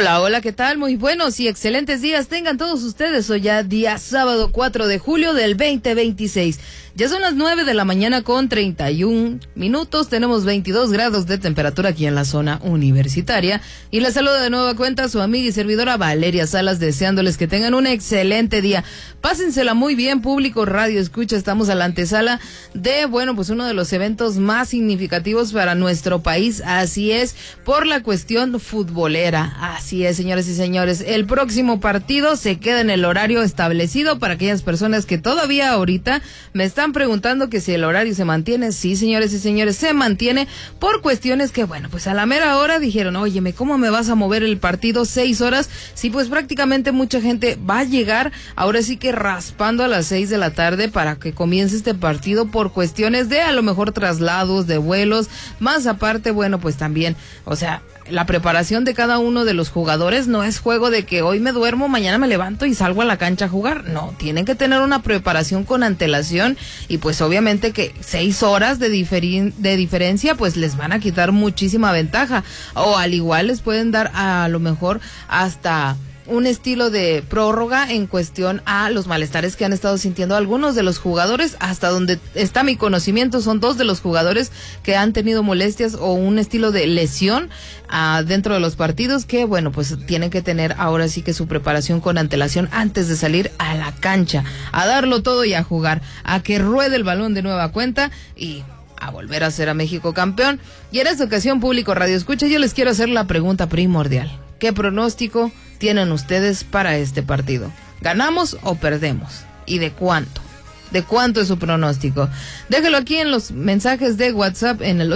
Hola, hola, ¿qué tal? Muy buenos y excelentes días tengan todos ustedes. Hoy ya día sábado 4 de julio del 2026. Ya son las 9 de la mañana con 31 minutos. Tenemos 22 grados de temperatura aquí en la zona universitaria. Y les saludo de nueva cuenta a su amiga y servidora Valeria Salas, deseándoles que tengan un excelente día. Pásensela muy bien, público Radio Escucha. Estamos a la antesala de, pues uno de los eventos más significativos para nuestro país. Así es, por la cuestión futbolera. Así es, señores y señores. El próximo partido se queda en el horario establecido para aquellas personas que todavía ahorita me están preguntando que si el horario se mantiene. Sí, señores y señores, se mantiene por cuestiones que, pues a la mera hora dijeron, óyeme, ¿cómo me vas a mover el partido 6 horas? Sí, pues prácticamente mucha gente va a llegar, ahora sí que raspando a las 6 de la tarde para que comience este partido por cuestiones de a lo mejor traslados, de vuelos, más aparte, pues también, la preparación de cada uno de los jugadores no es juego de que hoy me duermo, mañana me levanto y salgo a la cancha a jugar. No, tienen que tener una preparación con antelación y pues obviamente que 6 horas de diferencia pues les van a quitar muchísima ventaja, o al igual les pueden dar a lo mejor hasta un estilo de prórroga en cuestión a los malestares que han estado sintiendo algunos de los jugadores. Hasta donde está mi conocimiento, son 2 de los jugadores que han tenido molestias o un estilo de lesión dentro de los partidos que, pues tienen que tener ahora sí que su preparación con antelación antes de salir a la cancha, a darlo todo y a jugar, a que ruede el balón de nueva cuenta y a volver a ser a México campeón. Y en esta ocasión, público Radio Escucha, yo les quiero hacer la pregunta primordial. ¿Qué pronóstico tienen ustedes para este partido? ¿Ganamos o perdemos? ¿Y de cuánto? ¿De cuánto es su pronóstico? Déjelo aquí en los mensajes de WhatsApp en el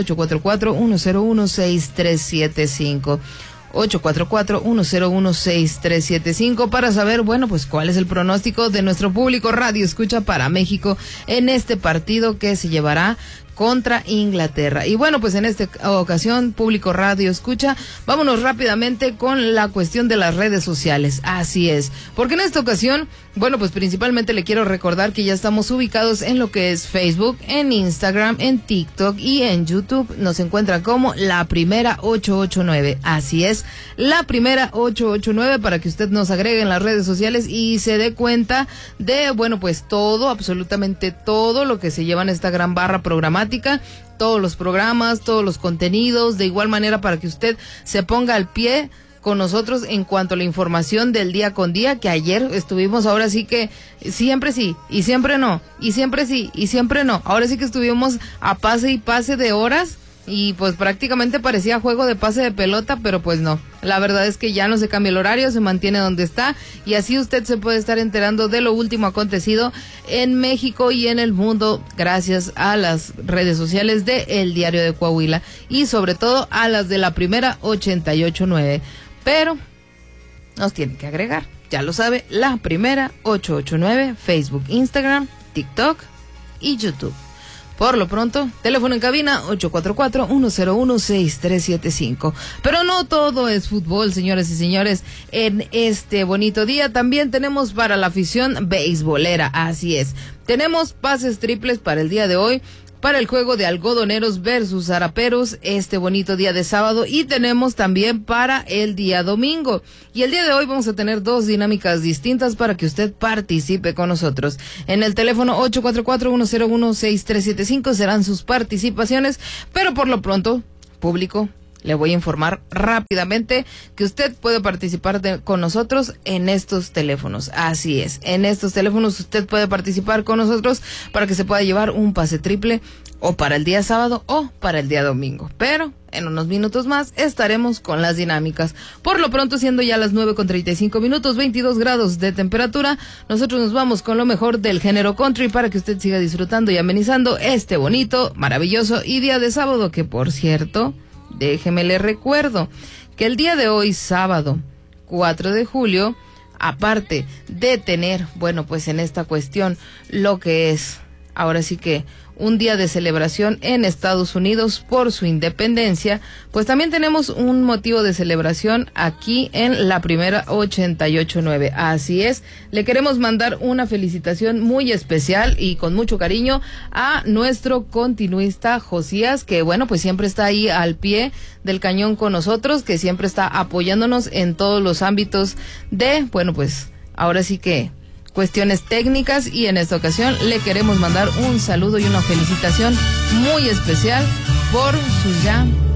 844-101-6375. 844-101-6375 para saber, pues cuál es el pronóstico de nuestro público Radio Escucha para México en este partido que se llevará contra Inglaterra. Y pues en esta ocasión, público Radio Escucha, vámonos rápidamente con la cuestión de las redes sociales. Así es, porque en esta ocasión, pues principalmente le quiero recordar que ya estamos ubicados en lo que es Facebook, en Instagram, en TikTok y en YouTube. Nos encuentra como La Primera 889. Así es, La Primera 889, para que usted nos agregue en las redes sociales y se dé cuenta de, pues todo, absolutamente todo lo que se lleva en esta gran barra programática, todos los programas, todos los contenidos, de igual manera para que usted se ponga al pie con nosotros en cuanto a la información del día con día, que ayer estuvimos, ahora sí que siempre sí, y siempre no, y siempre sí, y siempre no, ahora sí que estuvimos a pase y pase de horas, y pues prácticamente parecía juego de pase de pelota, pero pues no, la verdad es que ya no se cambia el horario, se mantiene donde está, y así usted se puede estar enterando de lo último acontecido en México y en el mundo, gracias a las redes sociales de El Diario de Coahuila, y sobre todo a las de La Primera 889, pero nos tiene que agregar, ya lo sabe, La Primera 889, Facebook, Instagram, TikTok y YouTube. Por lo pronto, teléfono en cabina 844-101-6375. Pero no todo es fútbol, señores y señores. En este bonito día también tenemos para la afición beisbolera, así es. Tenemos pases triples para el día de hoy, para el juego de Algodoneros versus Zaraperos este bonito día de sábado, y tenemos también para el día domingo. Y el día de hoy vamos a tener 2 dinámicas distintas para que usted participe con nosotros. En el teléfono 844-101-6375 serán sus participaciones, pero por lo pronto, público, le voy a informar rápidamente que usted puede participar con nosotros en estos teléfonos. Así es, en estos teléfonos usted puede participar con nosotros para que se pueda llevar un pase triple o para el día sábado o para el día domingo. Pero en unos minutos más estaremos con las dinámicas. Por lo pronto, siendo ya las 9:35, 22 grados de temperatura, nosotros nos vamos con lo mejor del género country para que usted siga disfrutando y amenizando este bonito, maravilloso y día de sábado, que por cierto, déjeme le recuerdo que el día de hoy, sábado 4 de julio, aparte de tener, pues en esta cuestión lo que es ahora sí que un día de celebración en Estados Unidos por su independencia, pues también tenemos un motivo de celebración aquí en la primera 88.9. Así es, le queremos mandar una felicitación muy especial y con mucho cariño a nuestro continuista Josías, que bueno, pues siempre está ahí al pie del cañón con nosotros, que siempre está apoyándonos en todos los ámbitos de, bueno, pues ahora sí que cuestiones técnicas, y en esta ocasión le queremos mandar un saludo y una felicitación muy especial por sus ya